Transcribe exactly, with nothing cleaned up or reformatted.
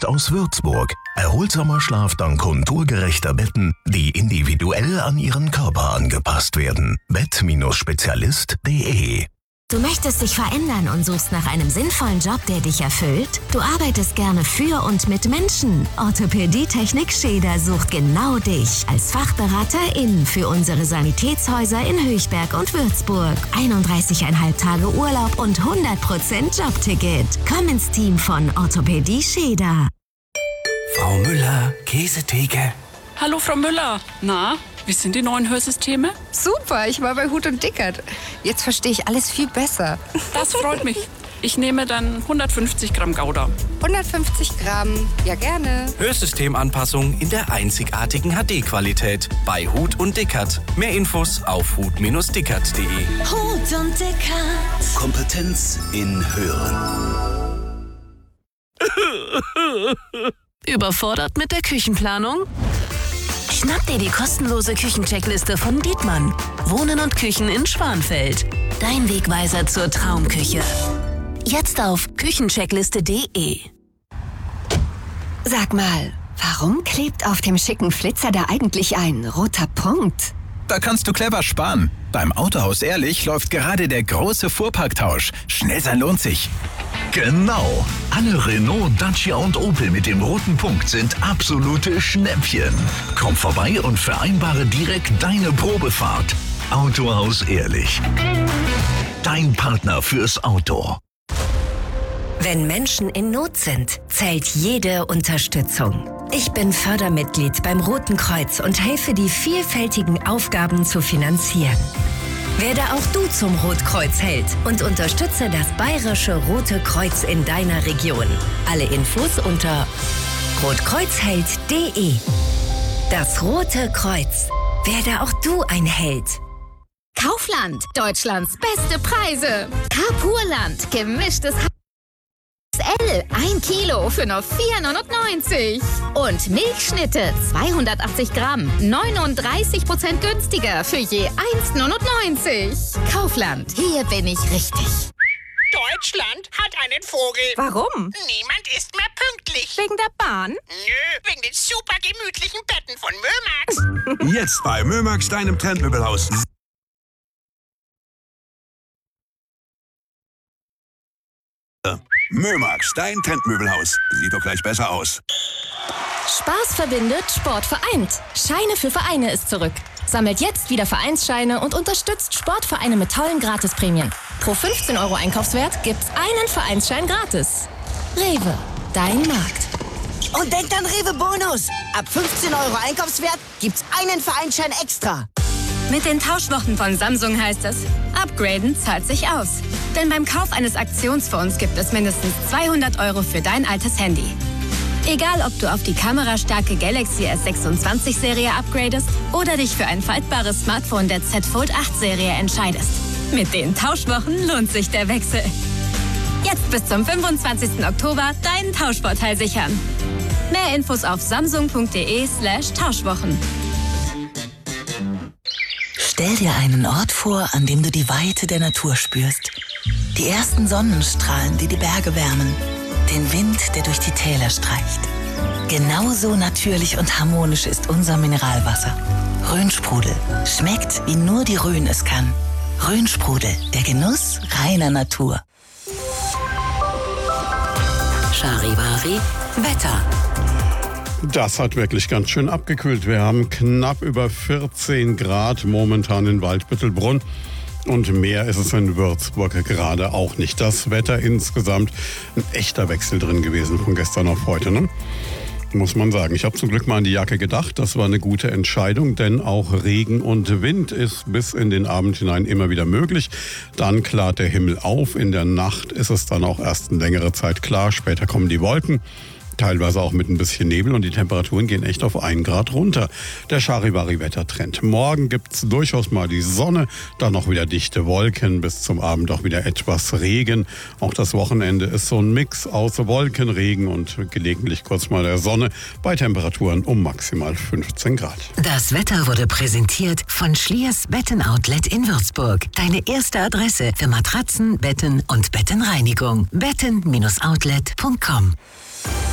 Spezialist aus Würzburg. Erholsamer Schlaf dank konturgerechter Betten, die individuell an Ihren Körper angepasst werden. bett Spezialist punkt de. Du möchtest dich verändern und suchst nach einem sinnvollen Job, der dich erfüllt? Du arbeitest gerne für und mit Menschen. Orthopädie-Technik Scheder sucht genau dich als Fachberaterin für unsere Sanitätshäuser in Höchberg und Würzburg. einunddreißig Komma fünf Tage Urlaub und hundert Prozent Jobticket. Komm ins Team von Orthopädie Scheder. Frau Müller, Käsetheke. Hallo Frau Müller. Na, wie sind die neuen Hörsysteme? Super, ich war bei Huth und Dickert. Jetzt verstehe ich alles viel besser. Das freut mich. Ich nehme dann hundertfünfzig Gramm Gouda. hundertfünfzig Gramm, ja gerne. Hörsystemanpassung in der einzigartigen H D-Qualität bei Huth und Dickert. Mehr Infos auf huth Dickert punkt de. Huth und Dickert. Kompetenz in Hören. Überfordert mit der Küchenplanung? Schnapp dir die kostenlose Küchencheckliste von Dietmann. Wohnen und Küchen in Schwanfeld. Dein Wegweiser zur Traumküche. Jetzt auf küchencheckliste punkt de. Sag mal, warum klebt auf dem schicken Flitzer da eigentlich ein roter Punkt? Da kannst du clever sparen. Beim Autohaus Ehrlich läuft gerade der große Fuhrparktausch. Schnell sein lohnt sich. Genau. Alle Renault, Dacia und Opel mit dem roten Punkt sind absolute Schnäppchen. Komm vorbei und vereinbare direkt deine Probefahrt. Autohaus Ehrlich. Dein Partner fürs Auto. Wenn Menschen in Not sind, zählt jede Unterstützung. Ich bin Fördermitglied beim Roten Kreuz und helfe, die vielfältigen Aufgaben zu finanzieren. Werde auch du zum Rotkreuzheld und unterstütze das Bayerische Rote Kreuz in deiner Region. Alle Infos unter rotkreuzheld punkt de. Das Rote Kreuz. Werde auch du ein Held. Kaufland, Deutschlands beste Preise. Carpurland, gemischtes L, ein Kilo für nur vier neunundneunzig. Und Milchschnitte, zweihundertachtzig Gramm, neununddreißig Prozent günstiger für je eins neunundneunzig. Kaufland, hier bin ich richtig. Deutschland hat einen Vogel. Warum? Niemand ist mehr pünktlich. Wegen der Bahn? Nö, wegen den super gemütlichen Betten von Mömax. Jetzt bei Mömax, deinem Trendmöbelhaus. Mömax, dein Trendmöbelhaus. Sieht doch gleich besser aus. Spaß verbindet, Sport vereint. Scheine für Vereine ist zurück. Sammelt jetzt wieder Vereinsscheine und unterstützt Sportvereine mit tollen Gratisprämien. Pro fünfzehn Euro Einkaufswert gibt's einen Vereinsschein gratis. Rewe, dein Markt. Und denkt an Rewe Bonus. Ab fünfzehn Euro Einkaufswert gibt's einen Vereinsschein extra. Mit den Tauschwochen von Samsung heißt es, upgraden zahlt sich aus. Denn beim Kauf eines Aktionsphones gibt es mindestens zweihundert Euro für dein altes Handy. Egal, ob du auf die kamerastarke Galaxy S sechsundzwanzig Serie upgradest oder dich für ein faltbares Smartphone der Z Fold acht Serie entscheidest. Mit den Tauschwochen lohnt sich der Wechsel. Jetzt bis zum fünfundzwanzigsten Oktober deinen Tauschvorteil sichern. Mehr Infos auf samsung punkt de slash Tauschwochen. Stell dir einen Ort vor, an dem du die Weite der Natur spürst. Die ersten Sonnenstrahlen, die die Berge wärmen. Den Wind, der durch die Täler streicht. Genauso natürlich und harmonisch ist unser Mineralwasser. Rhönsprudel. Schmeckt, wie nur die Rhön es kann. Rhönsprudel, der Genuss reiner Natur. Charivari Wetter. Das hat wirklich ganz schön abgekühlt. Wir haben knapp über vierzehn Grad momentan in Waldbüttelbrunn. Und mehr ist es in Würzburg gerade auch nicht. Das Wetter insgesamt ein echter Wechsel drin gewesen von gestern auf heute, ne? Muss man sagen. Ich habe zum Glück mal an die Jacke gedacht. Das war eine gute Entscheidung, denn auch Regen und Wind ist bis in den Abend hinein immer wieder möglich. Dann klart der Himmel auf. In der Nacht ist es dann auch erst eine längere Zeit klar. Später kommen die Wolken. Teilweise auch mit ein bisschen Nebel und die Temperaturen gehen echt auf ein Grad runter. Der Charivari-Wettertrend. Morgen gibt's durchaus mal die Sonne, dann noch wieder dichte Wolken, bis zum Abend auch wieder etwas Regen. Auch das Wochenende ist so ein Mix aus Wolken, Regen und gelegentlich kurz mal der Sonne bei Temperaturen um maximal fünfzehn Grad. Das Wetter wurde präsentiert von Schliers Betten-Outlet in Würzburg. Deine erste Adresse für Matratzen, Betten und Bettenreinigung. betten Bindestrich outlet Punkt com